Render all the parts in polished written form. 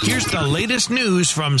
Here's the latest news from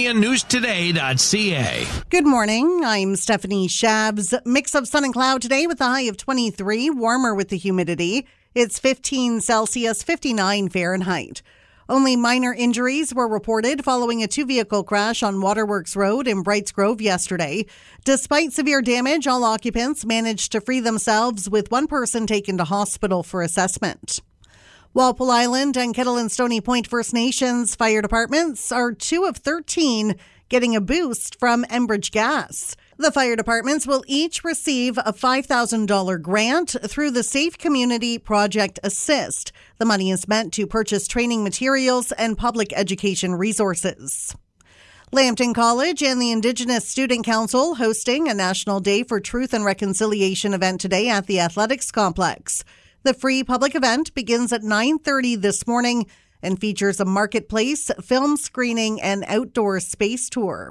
SarniaNewsToday.ca. Good morning. I'm Stephanie Shabs. Mix of sun and cloud today with a high of 23, warmer with the humidity. It's 15 Celsius, 59 Fahrenheit. Only minor injuries were reported following a two-vehicle crash on Waterworks Road in Brights Grove yesterday. Despite severe damage, all occupants managed to free themselves, with one person taken to hospital for assessment. Walpole Island and Kettle and Stony Point First Nations fire departments are 2 of 13 getting a boost from Enbridge Gas. The fire departments will each receive a $5,000 grant through the Safe Community Project Assist. The money is meant to purchase training materials and public education resources. Lambton College and the Indigenous Student Council hosting a National Day for Truth and Reconciliation event today at the Athletics Complex. The free public event begins at 9:30 this morning and features a marketplace, film screening, and outdoor space tour.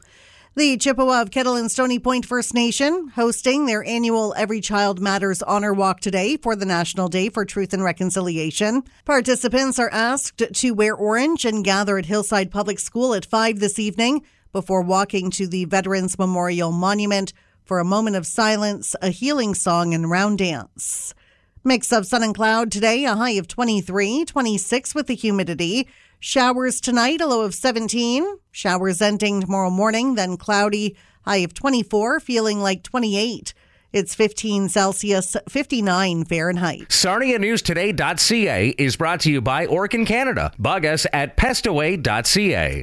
The Chippewa of Kettle and Stony Point First Nation hosting their annual Every Child Matters Honor Walk today for the National Day for Truth and Reconciliation. Participants are asked to wear orange and gather at Hillside Public School at 5 this evening before walking to the Veterans Memorial Monument for a moment of silence, a healing song, and round dance. Mix of sun and cloud today, a high of 23, 26 with the humidity. Showers tonight, a low of 17. Showers ending tomorrow morning, then cloudy, high of 24, feeling like 28. It's 15 Celsius, 59 Fahrenheit. SarniaNewsToday.ca is brought to you by Orkin Canada. Bug us at pestaway.ca.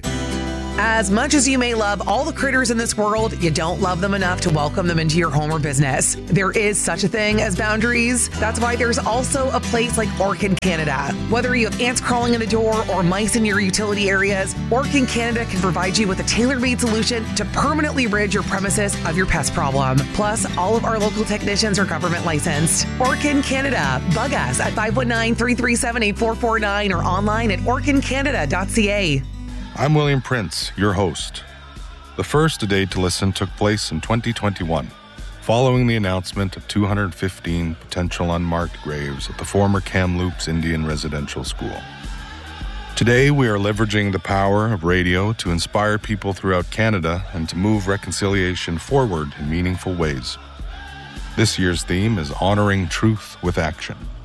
As much as you may love all the critters in this world, you don't love them enough to welcome them into your home or business. There is such a thing as boundaries. That's why there's also a place like Orkin Canada. Whether you have ants crawling in a door or mice in your utility areas, Orkin Canada can provide you with a tailor-made solution to permanently rid your premises of your pest problem. Plus, all of our local technicians are government licensed. Orkin Canada. Bug us at 519-337-8449 or online at orkincanada.ca. I'm William Prince, your host. The first A Day to Listen took place in 2021, following the announcement of 215 potential unmarked graves at the former Kamloops Indian Residential School. Today, we are leveraging the power of radio to inspire people throughout Canada and to move reconciliation forward in meaningful ways. This year's theme is Honoring Truth with Action.